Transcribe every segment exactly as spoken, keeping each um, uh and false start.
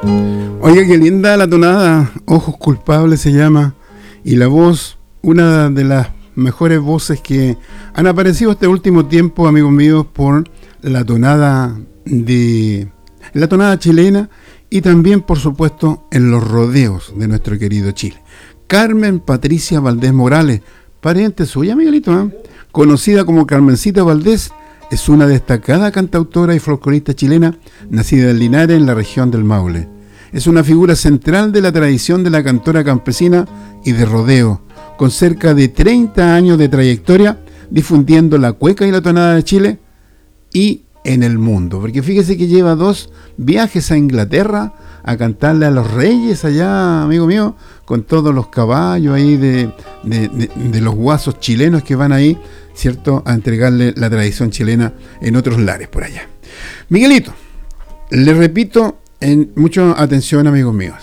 Oiga, qué linda la tonada, Ojos Culpables se llama, y la voz, una de las mejores voces que han aparecido este último tiempo, amigos míos, por la tonada de la tonada chilena y también, por supuesto, en los rodeos de nuestro querido Chile. Carmen Patricia Valdés Morales, pariente suya, Miguelito, ¿eh? Conocida como Carmencita Valdés, es una destacada cantautora y folclorista chilena, nacida en Linares, en la región del Maule. Es una figura central de la tradición de la cantora campesina y de rodeo, con cerca de treinta años de trayectoria, difundiendo la cueca y la tonada de Chile y en el mundo. Porque fíjese que lleva dos viajes a Inglaterra a cantarle a los reyes allá, amigo mío, con todos los caballos ahí de, de, de, de los guasos chilenos que van ahí, ¿cierto?, a entregarle la tradición chilena en otros lares por allá. Miguelito, le repito, en mucha atención, amigos míos.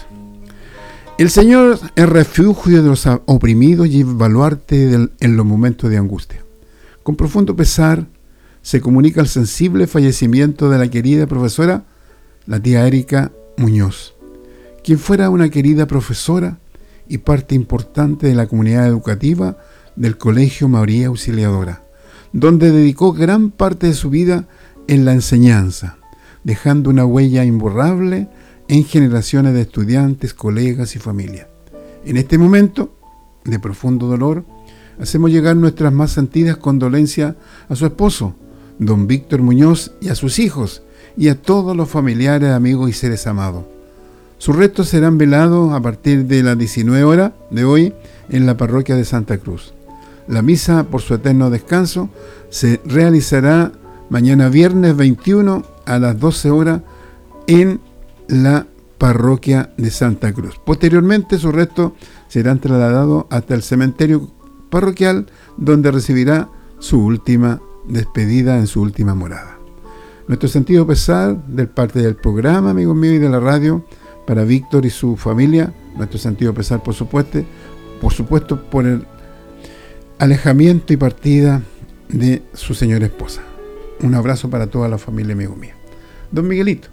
El Señor es refugio de los oprimidos y baluarte del, en los momentos de angustia. Con profundo pesar se comunica el sensible fallecimiento de la querida profesora, la tía Erika Muñoz, quien fuera una querida profesora y parte importante de la comunidad educativa del Colegio María Auxiliadora, donde dedicó gran parte de su vida en la enseñanza, dejando una huella imborrable en generaciones de estudiantes, colegas y familia. En este momento de profundo dolor, hacemos llegar nuestras más sentidas condolencias a su esposo, don Víctor Muñoz, y a sus hijos, y a todos los familiares, amigos y seres amados. Sus restos serán velados a partir de las diecinueve horas de hoy en la parroquia de Santa Cruz. La misa por su eterno descanso se realizará mañana viernes veintiuno a las doce horas en la parroquia de Santa Cruz. Posteriormente, sus restos serán trasladados hasta el cementerio parroquial, donde recibirá su última despedida en su última morada. Nuestro sentido pesar del parte del programa, amigos míos, y de la radio, para Víctor y su familia. Nuestro sentido pesar, por supuesto, por supuesto, por el alejamiento y partida de su señora esposa. Un abrazo para toda la familia, amigo mío. Don Miguelito.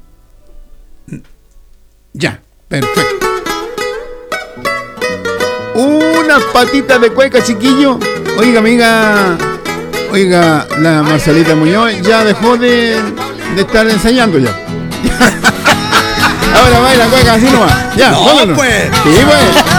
Ya, perfecto. Unas patitas de cueca, chiquillo. Oiga, amiga, oiga, la Marcelita Muñoz ya dejó de, de estar enseñando ya. Ahora baila cueca así nomás. Ya, no, vámonos. Pues. Sí, pues.